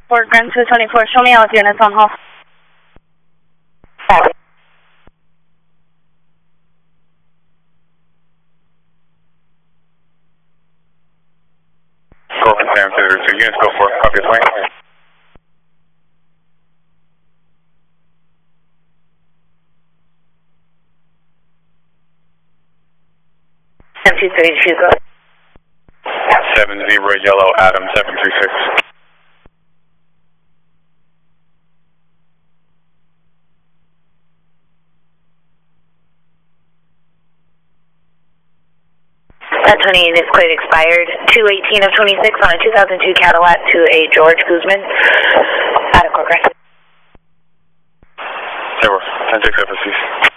Ford Grand 224, show me all of units on hold. Copy. Go from Sam to 2 units, go for it. Copy, swing. M232, go. 70 yellow, Adam 736. That 20 units cleared expired. 218 of 26 on a 2002 Cadillac to a George Guzman. Out of Corcoran. 0, 10-6 FSCs.